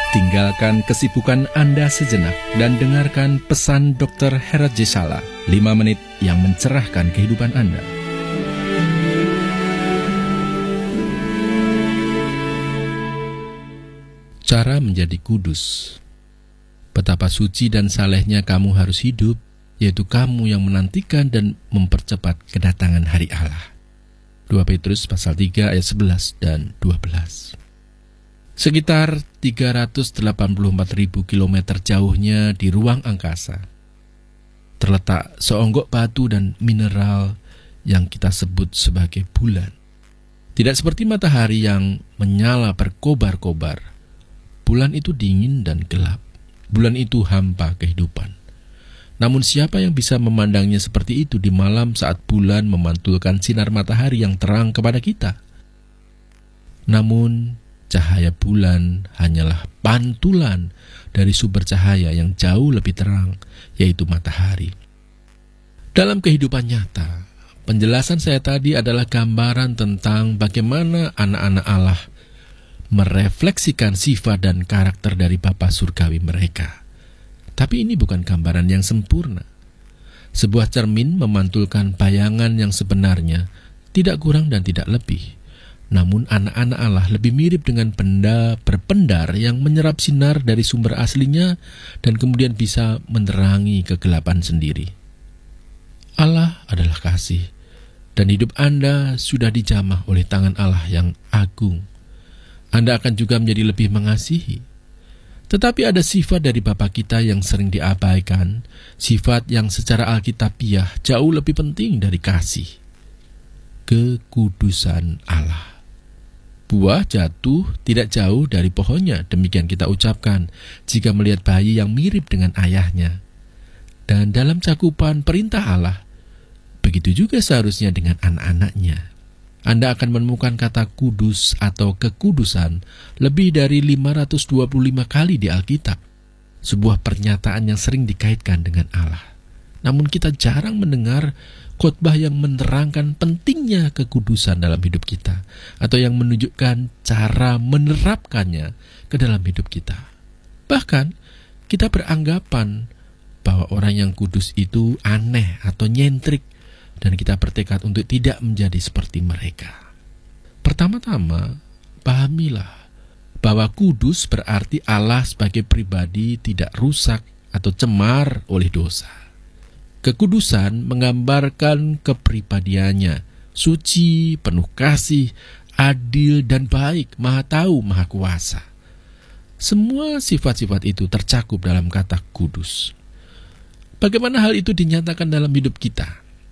Tinggalkan kesibukan Anda sejenak dan dengarkan pesan Dr. Herat J. Sala, 5 menit yang mencerahkan kehidupan Anda. Cara menjadi kudus. Betapa suci dan salehnya kamu harus hidup, yaitu kamu yang menantikan dan mempercepat kedatangan hari Allah. 2 Petrus pasal 3 ayat 11 dan 12. Sekitar 384.000 kilometer jauhnya di ruang angkasa, terletak seonggok batu dan mineral yang kita sebut sebagai bulan. Tidak seperti matahari yang menyala berkobar-kobar. Bulan itu dingin dan gelap. Bulan itu hampa kehidupan. Namun siapa yang bisa memandangnya seperti itu di malam saat bulan memantulkan sinar matahari yang terang kepada kita? Namun cahaya bulan hanyalah pantulan dari sumber cahaya yang jauh lebih terang, yaitu matahari. Dalam kehidupan nyata, penjelasan saya tadi adalah gambaran tentang bagaimana anak-anak Allah merefleksikan sifat dan karakter dari Bapa Surgawi mereka. Tapi ini bukan gambaran yang sempurna. Sebuah cermin memantulkan bayangan yang sebenarnya, tidak kurang dan tidak lebih. Namun anak-anak Allah lebih mirip dengan benda berpendar yang menyerap sinar dari sumber aslinya dan kemudian bisa menerangi kegelapan sendiri. Allah adalah kasih, dan hidup Anda sudah dijamah oleh tangan Allah yang agung. Anda akan juga menjadi lebih mengasihi. Tetapi ada sifat dari Bapa kita yang sering diabaikan, sifat yang secara alkitabiah jauh lebih penting dari kasih. Kekudusan Allah. Buah jatuh tidak jauh dari pohonnya, demikian kita ucapkan jika melihat bayi yang mirip dengan ayahnya. Dan dalam cakupan perintah Allah, begitu juga seharusnya dengan anak-anaknya. Anda akan menemukan kata kudus atau kekudusan lebih dari 525 kali di Alkitab. Sebuah pernyataan yang sering dikaitkan dengan Allah. Namun kita jarang mendengar khotbah yang menerangkan pentingnya kekudusan dalam hidup kita, atau yang menunjukkan cara menerapkannya ke dalam hidup kita. Bahkan kita beranggapan bahwa orang yang kudus itu aneh atau nyentrik, dan kita bertekad untuk tidak menjadi seperti mereka. Pertama-tama, pahamilah bahwa kudus berarti Allah sebagai pribadi tidak rusak atau cemar oleh dosa. Kekudusan menggambarkan kepribadiannya, suci, penuh kasih, adil dan baik, maha tahu, maha kuasa. Semua sifat-sifat itu tercakup dalam kata kudus. Bagaimana hal itu dinyatakan dalam hidup kita?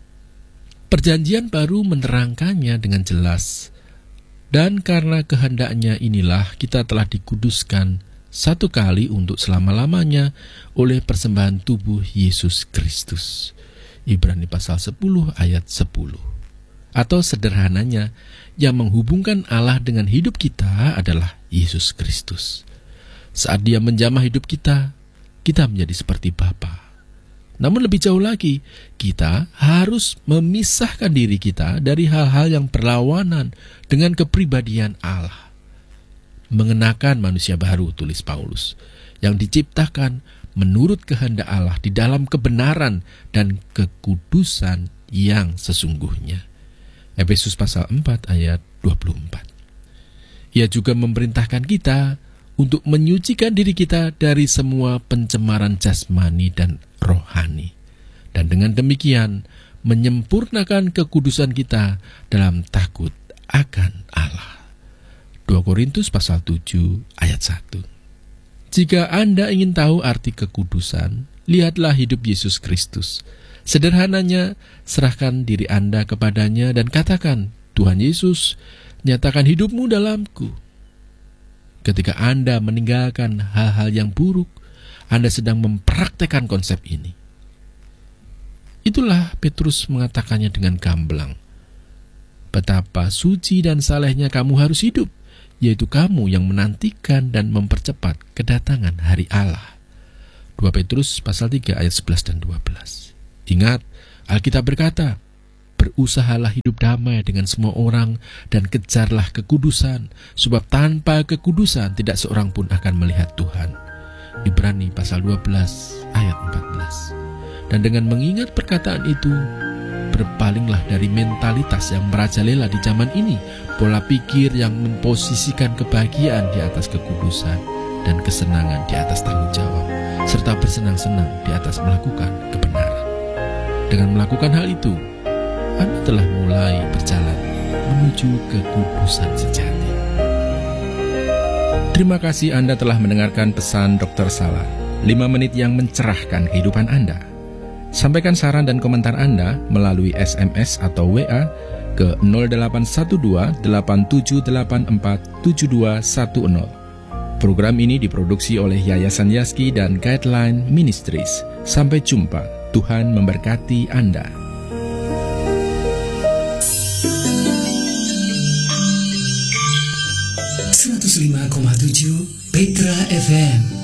Perjanjian baru menerangkannya dengan jelas. Dan karena kehendaknya inilah kita telah dikuduskan satu kali untuk selama-lamanya oleh persembahan tubuh Yesus Kristus. Ibrani pasal 10 ayat 10. Atau sederhananya, yang menghubungkan Allah dengan hidup kita adalah Yesus Kristus. Saat Dia menjamah hidup kita, kita menjadi seperti Bapa. Namun lebih jauh lagi, kita harus memisahkan diri kita dari hal-hal yang berlawanan dengan kepribadian Allah. Mengenakan manusia baru, tulis Paulus, yang diciptakan menurut kehendak Allah di dalam kebenaran dan kekudusan yang sesungguhnya. Efesus pasal 4 ayat 24. Ia juga memerintahkan kita untuk menyucikan diri kita dari semua pencemaran jasmani dan rohani. Dan dengan demikian menyempurnakan kekudusan kita dalam takut akan Allah. 2 Korintus pasal 7 ayat 1. Jika Anda ingin tahu arti kekudusan, lihatlah hidup Yesus Kristus. Sederhananya, serahkan diri Anda kepadanya dan katakan, Tuhan Yesus, nyatakan hidupmu dalamku. Ketika Anda meninggalkan hal-hal yang buruk, Anda sedang mempraktekkan konsep ini. Itulah Petrus mengatakannya dengan gamblang. Betapa suci dan salehnya kamu harus hidup, yaitu kamu yang menantikan dan mempercepat kedatangan hari Allah. 2 Petrus pasal 3 ayat 11 dan 12. Ingat, Alkitab berkata, Berusahalah hidup damai dengan semua orang dan kejarlah kekudusan, sebab tanpa kekudusan tidak seorang pun akan melihat Tuhan. Ibrani pasal 12 ayat 14. Dan dengan mengingat perkataan itu, berpalinglah dari mentalitas yang merajalela di zaman ini, pola pikir yang memposisikan kebahagiaan di atas kekudusan dan kesenangan di atas tanggung jawab, serta bersenang-senang di atas melakukan kebenaran. Dengan melakukan hal itu, Anda telah mulai berjalan menuju kekudusan sejati. Terima kasih Anda telah mendengarkan pesan Dr. Salah, 5 menit yang mencerahkan kehidupan Anda. Sampaikan saran dan komentar Anda melalui SMS atau WA ke 0812 8784 7210. Program ini diproduksi oleh Yayasan Yaski dan Guideline Ministries. Sampai jumpa, Tuhan memberkati Anda. 105,7 Petra FM.